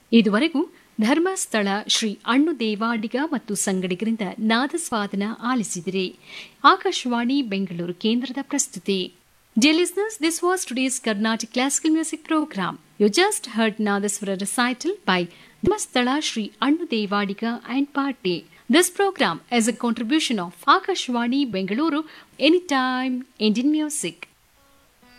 ಇದುವರೆಗೂ ಧರ್ಮಸ್ಥಳ ಶ್ರೀ ಅಣ್ಣು ದೇವಾಡಿಗ ಮತ್ತು ಸಂಗಡಿಗರಿಂದ ನಾದಸ್ವಾದನ ಆಲಿಸಿದಿರಿ. ಆಕಾಶವಾಣಿ ಬೆಂಗಳೂರು ಕೇಂದ್ರದ ಪ್ರಸ್ತುತಿ. Dear listeners, this was today's Carnatic Classical Music Program. You just heard Nadaswara recital by Dharmasthala Sri Annu Devadiga and Party. This program is a contribution of Akashwani Bengaluru, Anytime Indian Music.